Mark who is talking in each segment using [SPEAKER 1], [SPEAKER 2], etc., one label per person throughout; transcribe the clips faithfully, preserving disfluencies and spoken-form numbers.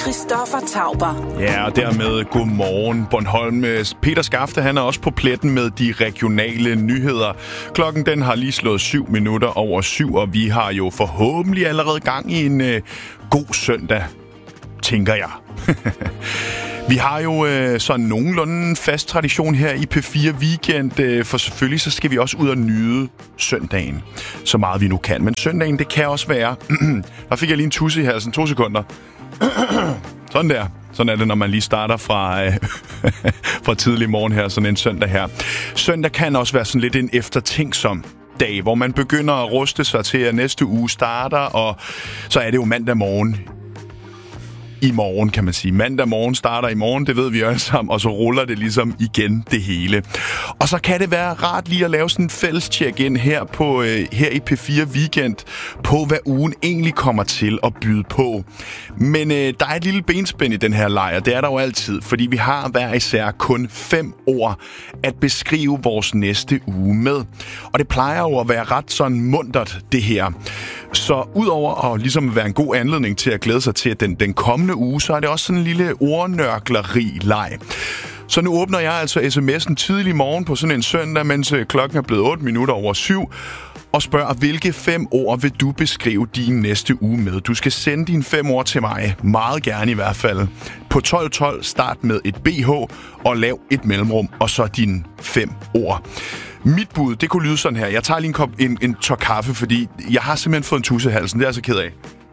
[SPEAKER 1] Christoffer Tauber.
[SPEAKER 2] Ja, og dermed godmorgen Bornholm. Peter Skafte, han er også på pletten med de regionale nyheder. Klokken den har lige slået syv minutter over syv, og vi har jo forhåbentlig allerede gang i en øh, god søndag, tænker jeg. Vi har jo øh, sådan nogenlunde fast tradition her i P fire Weekend, øh, for selvfølgelig så skal vi også ud og nyde søndagen, så meget vi nu kan. Men søndagen, det kan også være... Der fik jeg lige en tusse i halsen, to sekunder. Sådan der. Sådan er det, når man lige starter fra, øh, fra tidlig morgen her, sådan en søndag her. Søndag kan også være sådan lidt en eftertænksom dag, hvor man begynder at ruste sig til, at næste uge starter, og så er det jo mandag morgen. I morgen, kan man sige. Mandag morgen starter i morgen, det ved vi alle sammen, og så ruller det ligesom igen det hele. Og så kan det være rart lige at lave sådan en fælles check-in her, på, øh, her i P fire Weekend, på hvad ugen egentlig kommer til at byde på. Men øh, der er et lille benspænd i den her lejr, det er der jo altid, fordi vi har hver især kun fem ord at beskrive vores næste uge med. Og det plejer jo at være ret sådan muntert, det her. Så udover at ligesom være en god anledning til at glæde sig til den, den kommende uge, så er det også sådan en lille ordnørkleri-leg. Så nu åbner jeg altså sms'en tidlig morgen på sådan en søndag, mens klokken er blevet otte minutter over syv, og spørger, hvilke fem ord vil du beskrive din næste uge med? Du skal sende dine fem ord til mig, meget gerne i hvert fald. På tolv tolv start med et B H og lav et mellemrum, og så dine fem ord. Mit bud, det kunne lyde sådan her. Jeg tager lige en, kop, en, en tår kaffe, fordi jeg har simpelthen fået en tusse i halsen. Det er jeg så ked af.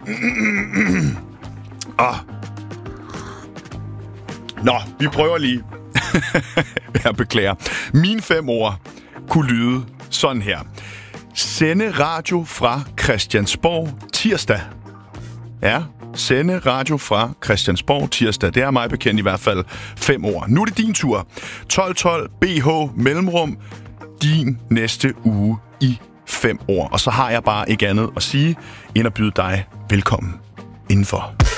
[SPEAKER 2] Oh. Nå, vi prøver lige. Jeg beklager. Mine fem ord kunne lyde sådan her. Sende radio fra Christiansborg tirsdag. Ja, sende radio fra Christiansborg tirsdag. Det er mig bekendt i hvert fald fem ord. Nu er det din tur. tolv tolv B H mellemrum. Din næste uge i fem år. Og så har jeg bare ikke andet at sige, end at byde dig velkommen indenfor.